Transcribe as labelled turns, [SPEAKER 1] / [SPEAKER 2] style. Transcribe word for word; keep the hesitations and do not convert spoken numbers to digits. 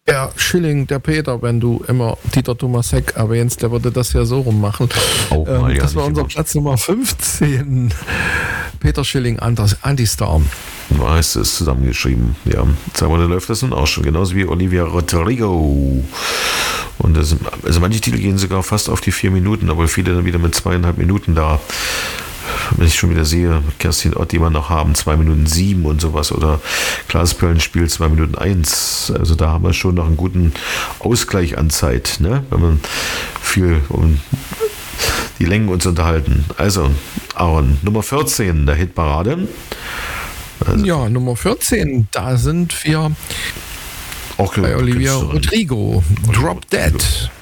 [SPEAKER 1] Der Schilling, der Peter, wenn du immer Dieter Thomas Heck erwähnst, der würde das ja so rummachen.
[SPEAKER 2] Auch mal,
[SPEAKER 1] ähm,
[SPEAKER 2] ja,
[SPEAKER 1] das war
[SPEAKER 2] nicht
[SPEAKER 1] unser
[SPEAKER 2] immer.
[SPEAKER 1] Platz Nummer fünfzehn. Peter Schilling, Anti-Star.
[SPEAKER 2] Weiß es zusammengeschrieben. Ja, zwei Monate läuft das nun auch schon. Genauso wie Olivia Rodrigo. Und das, also manche Titel gehen sogar fast auf die vier Minuten, aber viele dann wieder mit zweieinhalb Minuten da. Wenn ich schon wieder sehe, Kerstin Ott, die wir noch haben, zwei Minuten sieben und sowas, oder Klaas Pöllen spielt zwei Minuten eins. Also da haben wir schon noch einen guten Ausgleich an Zeit, ne? Wenn man viel um die Längen uns unterhalten. Also, Aaron, Nummer vierzehn der Hitparade. Also,
[SPEAKER 1] Ja, Nummer vierzehn, da sind wir
[SPEAKER 2] auch
[SPEAKER 1] bei Olivia Rodrigo. Drop Dead.